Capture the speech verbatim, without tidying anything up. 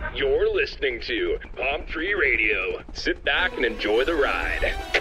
You're listening to Palm Tree Radio. Sit back and enjoy the ride.